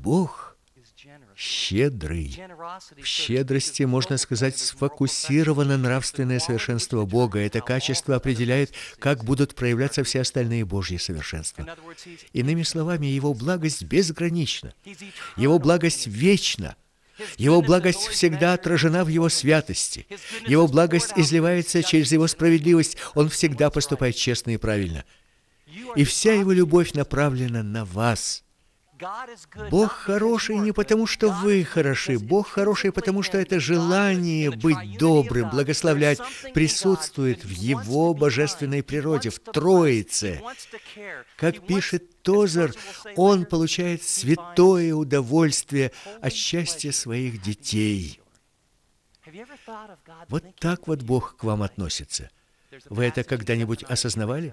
Бог щедрый. В щедрости, можно сказать, сфокусировано нравственное совершенство Бога. Это качество определяет, как будут проявляться все остальные Божьи совершенства. Иными словами, Его благость безгранична. Его благость вечна. Его благость всегда отражена в Его святости. Его благость изливается через Его справедливость. Он всегда поступает честно и правильно. И вся Его любовь направлена на вас. Бог хороший не потому, что вы хороши. Бог хороший, потому что это желание быть добрым, благословлять, присутствует в Его божественной природе, в Троице. Как пишет Тозер, Он получает святое удовольствие от счастья своих детей. Вот так вот Бог к вам относится. Вы это когда-нибудь осознавали?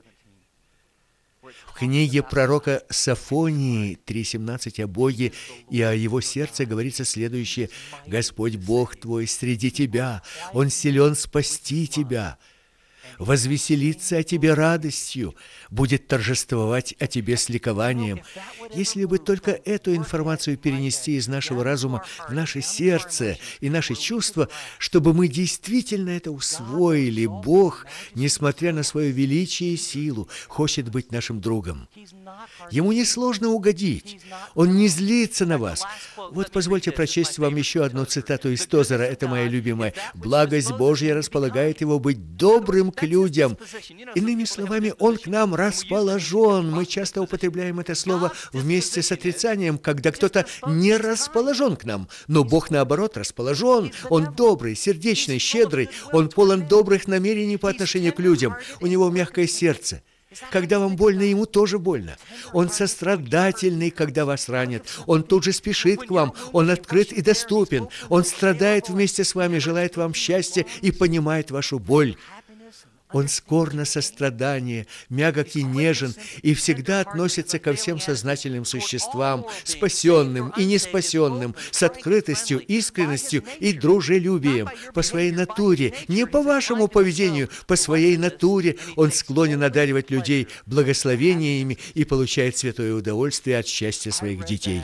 В книге пророка Софонии 3:17 о Боге и о Его сердце говорится следующее: «Господь Бог твой среди тебя, Он силен спасти тебя, возвеселится о тебе радостью, будет торжествовать о тебе с ликованием». Если бы только эту информацию перенести из нашего разума в наше сердце и наши чувства, чтобы мы действительно это усвоили, Бог, несмотря на свое величие и силу, хочет быть нашим другом. Ему несложно угодить. Он не злится на вас. Вот позвольте прочесть вам еще одну цитату из Тозера, это моя любимая. «Благость Божья располагает его быть добрым к людям». Иными словами, Он к нам расположен. Мы часто употребляем это слово вместе с отрицанием, когда кто-то не расположен к нам. Но Бог, наоборот, расположен. Он добрый, сердечный, щедрый. Он полон добрых намерений по отношению к людям. У Него мягкое сердце. Когда вам больно, Ему тоже больно. Он сострадательный, когда вас ранят. Он тут же спешит к вам. Он открыт и доступен. Он страдает вместе с вами, желает вам счастья и понимает вашу боль. Он скор на сострадание, мягок и нежен, и всегда относится ко всем сознательным существам, спасенным и неспасенным, с открытостью, искренностью и дружелюбием. По своей натуре, не по вашему поведению, по своей натуре Он склонен одаривать людей благословениями и получает святое удовольствие от счастья своих детей.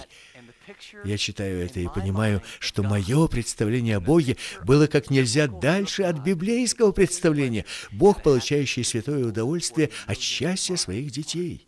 Я читаю это и понимаю, что мое представление о Боге было как нельзя дальше от библейского представления. Бог, получающий святое удовольствие от счастья своих детей.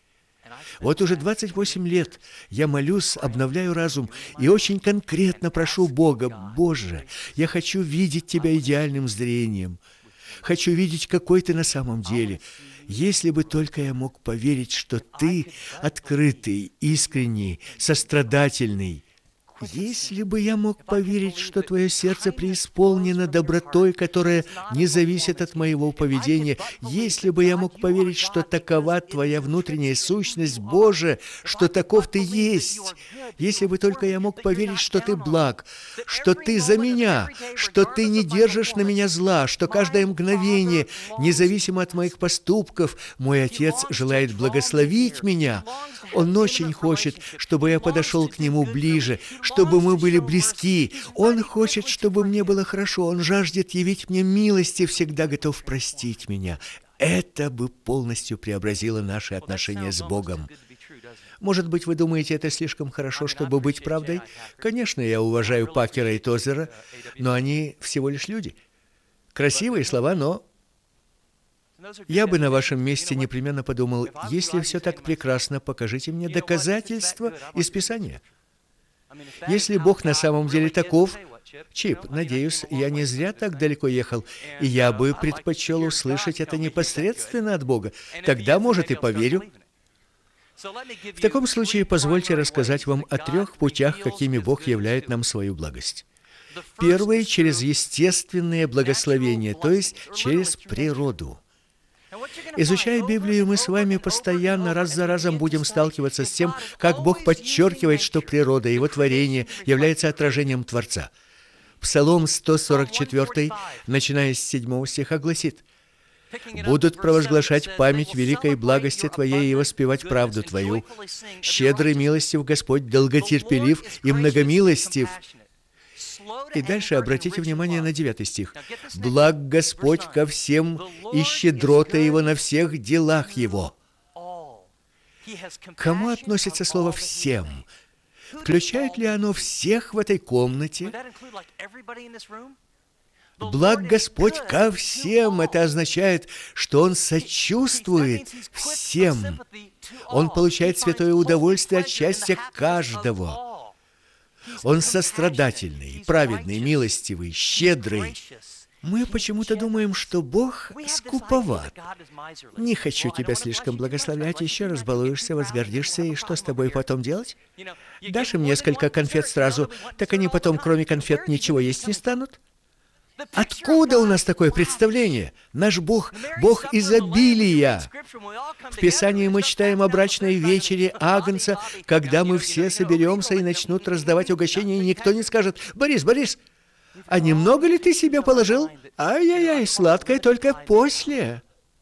Вот уже 28 лет я молюсь, обновляю разум и очень конкретно прошу Бога: «Боже, я хочу видеть Тебя идеальным зрением. Хочу видеть, какой Ты на самом деле. Если бы только я мог поверить, что Ты открытый, искренний, сострадательный. Если бы я мог поверить, что Твое сердце преисполнено добротой, которая не зависит от моего поведения, если бы я мог поверить, что такова Твоя внутренняя сущность, Боже, что таков Ты есть, если бы только я мог поверить, что Ты благ, что Ты за меня, что Ты не держишь на меня зла, что каждое мгновение, независимо от моих поступков, мой Отец желает благословить меня. Он очень хочет, чтобы я подошел к Нему ближе, чтобы мы были близки. Он хочет, чтобы мне было хорошо. Он жаждет явить мне милость и всегда готов простить меня. Это бы полностью преобразило наши отношения с Богом. Может быть, вы думаете, это слишком хорошо, чтобы быть правдой? Конечно, я уважаю Пакера и Тозера, но они всего лишь люди. Красивые слова, но... Я бы на вашем месте непременно подумал: если все так прекрасно, покажите мне доказательства из Писания. Если Бог на самом деле таков, Чип, надеюсь, я не зря так далеко ехал, и я бы предпочел услышать это непосредственно от Бога. Тогда, может, и поверю. В таком случае, позвольте рассказать вам о 3 путях, какими Бог являет нам свою благость. Первый — через естественные благословения, то есть через природу. Изучая Библию, мы с вами постоянно, раз за разом будем сталкиваться с тем, как Бог подчеркивает, что природа, Его творение, является отражением Творца. Псалом 144, начиная с 7 стиха, гласит: «Будут провозглашать память великой благости Твоей и воспевать правду Твою. Щедрый милостив Господь, долготерпелив и многомилостив». И дальше обратите внимание на 9 стих. «Благ Господь ко всем, и щедрота Его на всех делах Его». К кому относится слово «всем»? Включает ли оно всех в этой комнате? Благ Господь ко всем. Это означает, что Он сочувствует всем. Он получает святое удовольствие от счастья каждого. Он сострадательный, праведный, милостивый, щедрый. Мы почему-то думаем, что Бог скуповат. Не хочу тебя слишком благословлять, еще раз балуешься, возгордишься, и что с тобой потом делать? Дашь им несколько конфет сразу, так они потом, кроме конфет, ничего есть не станут? Откуда у нас такое представление? Наш Бог – Бог изобилия. В Писании мы читаем о брачной вечере Агнца, когда мы все соберемся и начнут раздавать угощения, и никто не скажет: «Борис, Борис, а немного ли ты себе положил? Ай-яй-яй, сладкое только после».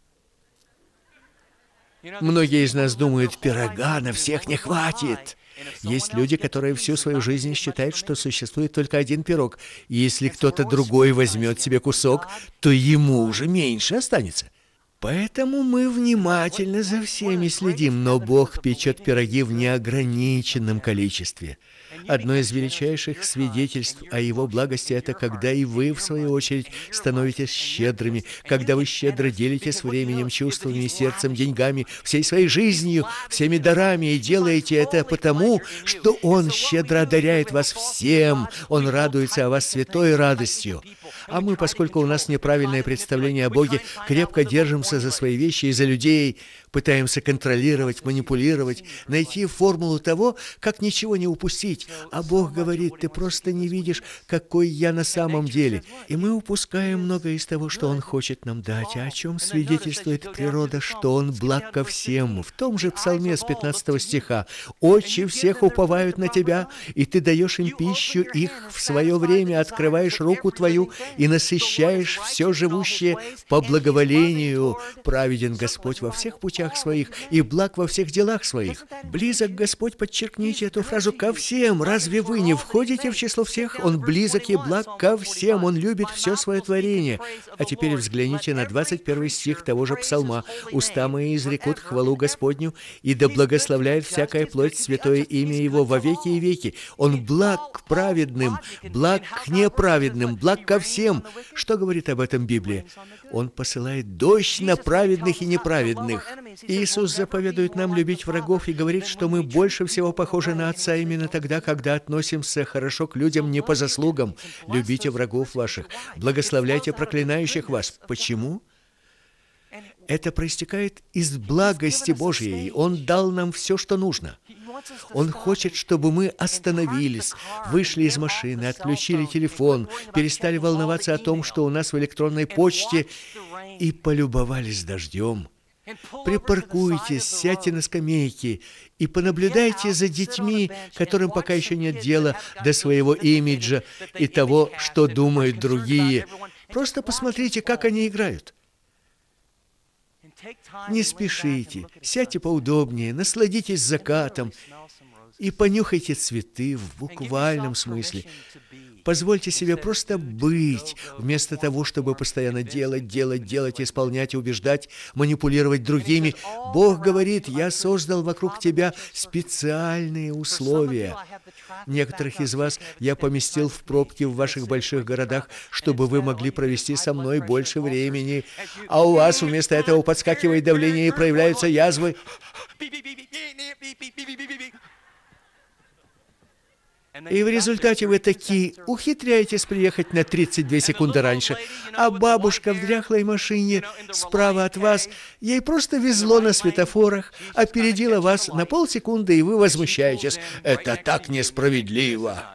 Многие из нас думают: пирога на всех не хватит. Есть люди, которые всю свою жизнь считают, что существует только один пирог, и если кто-то другой возьмет себе кусок, то ему уже меньше останется. Поэтому мы внимательно за всеми следим, но Бог печет пироги в неограниченном количестве. Одно из величайших свидетельств о Его благости – это когда и вы, в свою очередь, становитесь щедрыми, когда вы щедро делитесь временем, чувствами, сердцем, деньгами, всей своей жизнью, всеми дарами, и делаете это потому, что Он щедро одаряет вас всем, Он радуется о вас святой радостью. А мы, поскольку у нас неправильное представление о Боге, крепко держимся за свои вещи и за людей, пытаемся контролировать, манипулировать, найти формулу того, как ничего не упустить. А Бог говорит: ты просто не видишь, какой я на самом деле. И мы упускаем многое из того, что Он хочет нам дать. А о чем свидетельствует природа, что Он благ ко всем? В том же Псалме с 15 стиха: «Очи всех уповают на Тебя, и Ты даешь им пищу их в свое время, открываешь руку Твою и насыщаешь все живущее по благоволению. Праведен Господь во всех путях Своих, и благ во всех делах Своих». Близок Господь, подчеркните эту фразу, ко всем. Разве вы не входите в число всех? Он близок и благ ко всем. Он любит все свое творение. А теперь взгляните на 21 стих того же Псалма. «Уста мои изрекут хвалу Господню, и да благословляет всякая плоть святое имя Его во веки и веки». Он благ к праведным, благ к неправедным, благ ко всем. Что говорит об этом Библия? Он посылает дождь на праведных и неправедных. Иисус заповедует нам любить врагов и говорит, что мы больше всего похожи на Отца именно тогда, когда относимся хорошо к людям не по заслугам. Любите врагов ваших, благословляйте проклинающих вас. Почему? Это проистекает из благости Божьей. Он дал нам все, что нужно. Он хочет, чтобы мы остановились, вышли из машины, отключили телефон, перестали волноваться о том, что у нас в электронной почте, и полюбовались дождем. Припаркуйтесь, сядьте на скамейки и понаблюдайте за детьми, которым пока еще нет дела до своего имиджа и того, что думают другие. Просто посмотрите, как они играют. Не спешите, сядьте поудобнее, насладитесь закатом и понюхайте цветы в буквальном смысле. Позвольте себе просто быть, вместо того, чтобы постоянно делать, исполнять, убеждать, манипулировать другими. Бог говорит: «Я создал вокруг тебя специальные условия». Некоторых из вас я поместил в пробки в ваших больших городах, чтобы вы могли провести со мной больше времени. А у вас вместо этого подскакивает давление и проявляются язвы. И в результате вы таки ухитряетесь приехать на 32 секунды раньше, а бабушка в дряхлой машине справа от вас, ей просто везло на светофорах, опередила вас на полсекунды, и вы возмущаетесь. Это так несправедливо.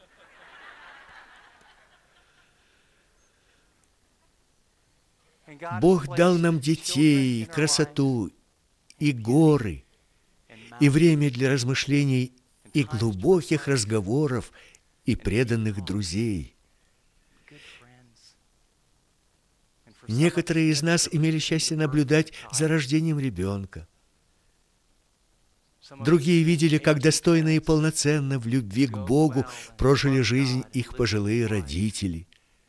Бог дал нам детей, красоту и горы, и время для размышлений, и глубоких разговоров, и преданных друзей. Некоторые из нас имели счастье наблюдать за рождением ребенка. Другие видели, как достойно и полноценно в любви к Богу прожили жизнь их пожилые родители.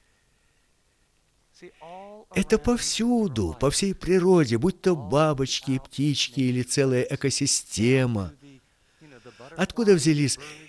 Это повсюду, по всей природе, будь то бабочки и птички или целая экосистема. Откуда взялись